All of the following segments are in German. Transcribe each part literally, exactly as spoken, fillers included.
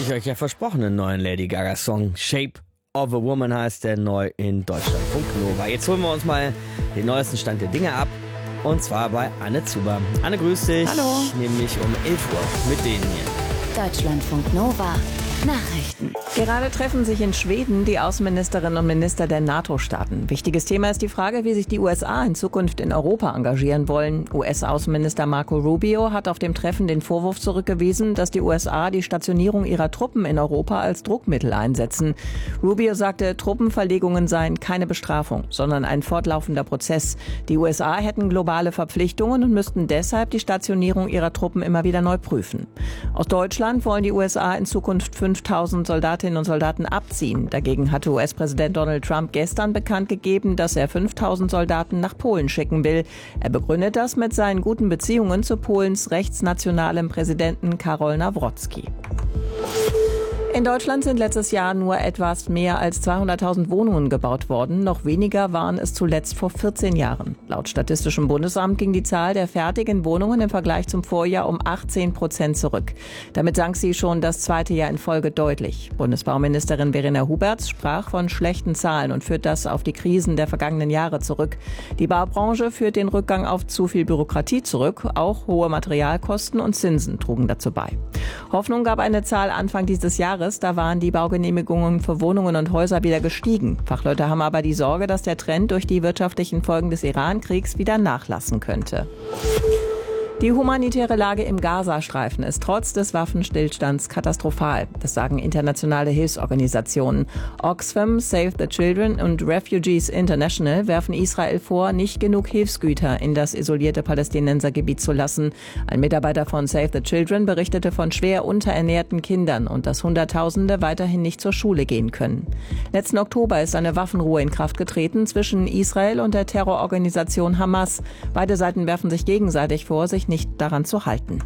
ich euch ja versprochen, einen neuen Lady Gaga-Song. Shape of a Woman heißt der, neu in Deutschlandfunk Nova. Jetzt holen wir uns mal den neuesten Stand der Dinge ab. Und zwar bei Anne Zuber. Anne, grüß dich. Hallo. Nämlich um elf Uhr mit denen hier. Deutschlandfunk Nova. Nachrichten. Gerade treffen sich in Schweden die Außenministerinnen und Minister der NATO-Staaten. Wichtiges Thema ist die Frage, wie sich die U S A in Zukunft in Europa engagieren wollen. U S-Außenminister Marco Rubio hat auf dem Treffen den Vorwurf zurückgewiesen, dass die U S A die Stationierung ihrer Truppen in Europa als Druckmittel einsetzen. Rubio sagte, Truppenverlegungen seien keine Bestrafung, sondern ein fortlaufender Prozess. Die U S A hätten globale Verpflichtungen und müssten deshalb die Stationierung ihrer Truppen immer wieder neu prüfen. Aus Deutschland wollen die U S A in Zukunft fünftausend Soldatinnen und Soldaten abziehen. Dagegen hatte U S-Präsident Donald Trump gestern bekannt gegeben, dass er fünftausend Soldaten nach Polen schicken will. Er begründet das mit seinen guten Beziehungen zu Polens rechtsnationalem Präsidenten Karol Nawrocki. In Deutschland sind letztes Jahr nur etwas mehr als zweihunderttausend Wohnungen gebaut worden. Noch weniger waren es zuletzt vor vierzehn Jahren. Laut Statistischem Bundesamt ging die Zahl der fertigen Wohnungen im Vergleich zum Vorjahr um achtzehn Prozent zurück. Damit sank sie schon das zweite Jahr in Folge deutlich. Bundesbauministerin Verena Huberts sprach von schlechten Zahlen und führt das auf die Krisen der vergangenen Jahre zurück. Die Baubranche führt den Rückgang auf zu viel Bürokratie zurück. Auch hohe Materialkosten und Zinsen trugen dazu bei. Hoffnung gab eine Zahl Anfang dieses Jahres. Da waren die Baugenehmigungen für Wohnungen und Häuser wieder gestiegen. Fachleute haben aber die Sorge, dass der Trend durch die wirtschaftlichen Folgen des Iran-Kriegs wieder nachlassen könnte. Die humanitäre Lage im Gazastreifen ist trotz des Waffenstillstands katastrophal. Das sagen internationale Hilfsorganisationen. Oxfam, Save the Children und Refugees International werfen Israel vor, nicht genug Hilfsgüter in das isolierte Palästinensergebiet zu lassen. Ein Mitarbeiter von Save the Children berichtete von schwer unterernährten Kindern und dass Hunderttausende weiterhin nicht zur Schule gehen können. Letzten Oktober ist eine Waffenruhe in Kraft getreten zwischen Israel und der Terrororganisation Hamas. Beide Seiten werfen sich gegenseitig vor, sich nicht daran zu halten.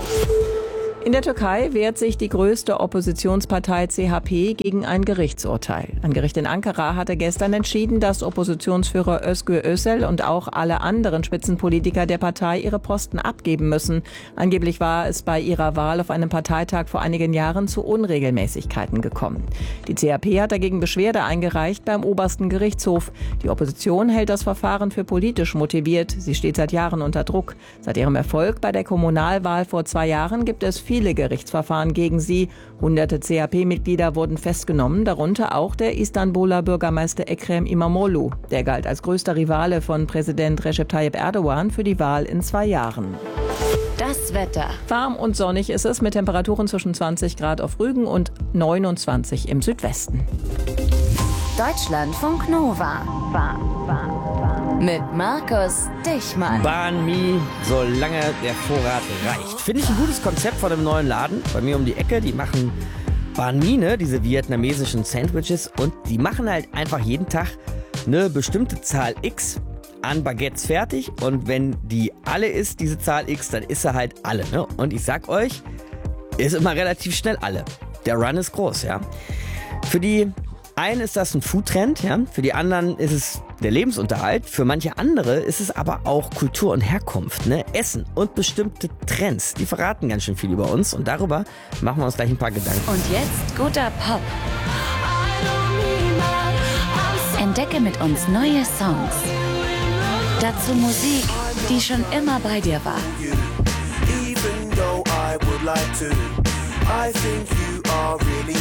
In der Türkei wehrt sich die größte Oppositionspartei C H P gegen ein Gerichtsurteil. Ein Gericht in Ankara hatte gestern entschieden, dass Oppositionsführer Özgür Özel und auch alle anderen Spitzenpolitiker der Partei ihre Posten abgeben müssen. Angeblich war es bei ihrer Wahl auf einem Parteitag vor einigen Jahren zu Unregelmäßigkeiten gekommen. Die C H P hat dagegen Beschwerde eingereicht beim obersten Gerichtshof. Die Opposition hält das Verfahren für politisch motiviert. Sie steht seit Jahren unter Druck. Seit ihrem Erfolg bei der Kommunalwahl vor zwei Jahren gibt es viele Gerichtsverfahren gegen sie. Hunderte C H P-Mitglieder wurden festgenommen, darunter auch der Istanbuler Bürgermeister Ekrem İmamoğlu. Der galt als größter Rivale von Präsident Recep Tayyip Erdogan für die Wahl in zwei Jahren. Das Wetter. Warm und sonnig ist es mit Temperaturen zwischen zwanzig Grad auf Rügen und neunundzwanzig im Südwesten. Deutschlandfunk Nova. Mit Markus Dichmann. Banh Mi, solange der Vorrat reicht. Finde ich ein gutes Konzept von einem neuen Laden. Bei mir um die Ecke, die machen Banh Mi, ne, diese vietnamesischen Sandwiches. Und die machen halt einfach jeden Tag eine bestimmte Zahl X an Baguettes fertig. Und wenn die alle ist, diese Zahl X, dann ist sie halt alle. Ne? Und ich sag euch, ist immer relativ schnell alle. Der Run ist groß, ja. Für die einen ist das ein Foodtrend, ja. Für die anderen ist es der Lebensunterhalt. Für manche andere ist es aber auch Kultur und Herkunft, ne? Essen und bestimmte Trends. Die verraten ganz schön viel über uns und darüber machen wir uns gleich ein paar Gedanken. Und jetzt guter Pop. Entdecke mit uns neue Songs. Dazu Musik, die schon immer bei dir war.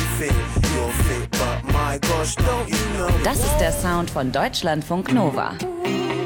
Das ist der Sound von Deutschlandfunk Nova.